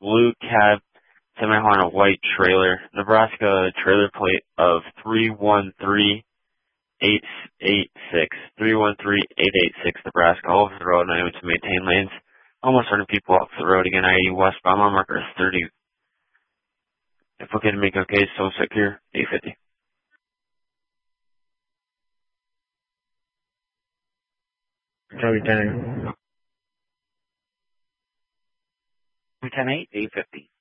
blue cab semi-Honda white trailer, Nebraska trailer plate of 313886, 313886 Nebraska, all over the road, and I went to maintain lanes. Almost running people off the road again. I-80 westbound, my marker is 30. If okay to make okay, so secure, 850. Joey 10. 210-8, 850.